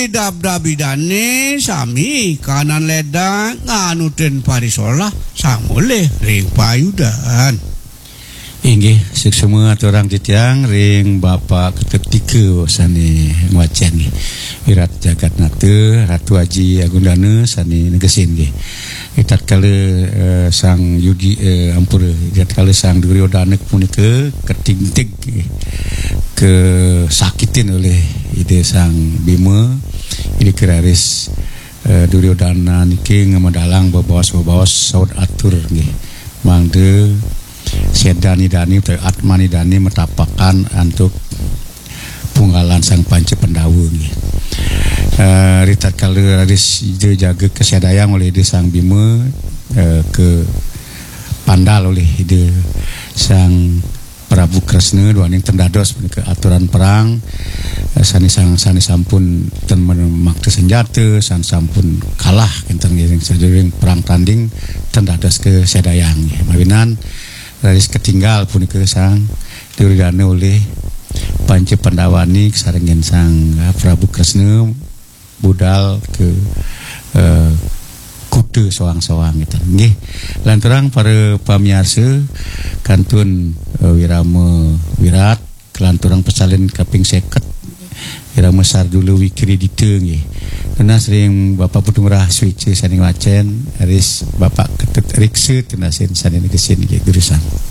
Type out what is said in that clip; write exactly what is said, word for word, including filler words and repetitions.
dabdabidane sami kanan ledang nganutin parisolah samole ring payudan. Inggih semua orang titiang ring Bapak ketika sani ngwacen nggih. Wirat Jagatnata Ratu Haji Agundana sani negesin nggih. Itat kala uh, sang Yudi uh, ampura itat kala sang Duryodana punika ketingtig ke sakitin oleh ide sang Bima ini keraris uh, Duryodana niki ngamadalang babawas-babawas saud atur nggih. Mangde Sedani dani atmani dani metapakan untuk punggalan sang panca pendawa nggih. Uh, ritat kala radis ide jaga kesedayang oleh ide sang Bima uh, ke pandal oleh ide sang Prabu Kresna duaning tendados ke aturan perang uh, sani sang sani sampun ten memakte senjata san sampun kalah kenten ngiring sadurung perang tanding tendados ke sedayang nggih. Mawinan radis ketinggal punika sang Duryodana oleh panca Pandawani sarengin sang uh, Prabu Kresna budal ke uh, kudu soang-soang gitu nggih. Lanturang para pamiarsa kantun uh, wirama wirat kelanturang pesalin kaping seket wirama sardulu wikridita nggih. Karena sering Bapak Putungrah Switche saning wacen haris Bapak Ketut Rikse tenasin saning negesin nggih jurusan.